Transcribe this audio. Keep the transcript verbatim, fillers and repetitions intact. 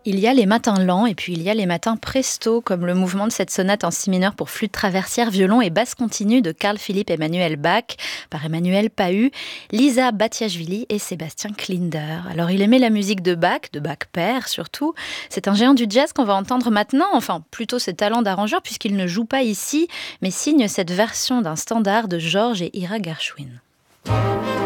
Il y a les matins lents et puis il y a les matins presto, comme le mouvement de cette sonate en si mineur pour flûte traversière, violon et basse continue de Carl Philipp Emanuel Bach par Emmanuel Pahu, Lisa Batiashvili et Sébastien Klinder. Alors il aimait la musique de Bach, de Bach père surtout. C'est un géant du jazz qu'on va entendre maintenant, enfin plutôt ses talents d'arrangeur puisqu'il ne joue pas ici, mais signe cette version d'un standard de George et Ira Gershwin.